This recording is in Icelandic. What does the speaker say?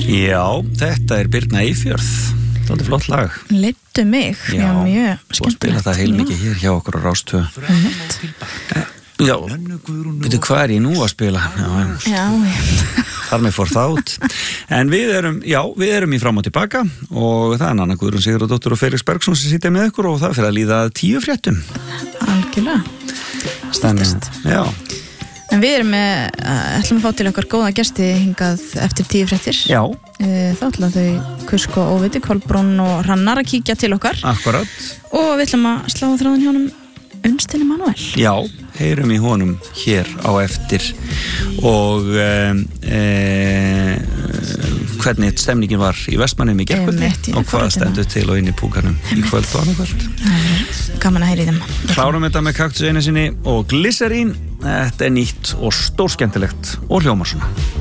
Já, þetta Birna Eyfjörð. Þetta flott lag. Leiddu mig, já, mjög skemmtilegt. Og spila það heilmikið hér hjá okkur á Rás 2. Já, veitu hvað ég nú að spila? Já. Þar með fór það út. En við erum í Fram og tilbaka og það Nanna Guðrún Sigurðardóttir og Felix Bergsson sem sitja með ykkur og það fyrir að líða 10 fréttum. Algjörlega. Stannist. Já. En við ætlum að fá til okkar góða gesti hingað eftir 10 fréttir. Já. Þá ætlum þau Kusk og Óviti, Kolbrún og Hrannar að kíkja til okkar. Akkurat. Og við ætlum að slá þráðan hjá honum Unnsteini Manuel. Já, heyrum í honum hér á eftir og hvernig stemningin var í Vestmannum í gærkvöldi og hvað stendur til og inn í púkanum í kvöld og annað kvöld. Gaman að heyra í þeim. Klárum þetta með Kaktus einu sinni og Glycerín. Þetta nýtt og stórskemmtilegt og hljómar svona.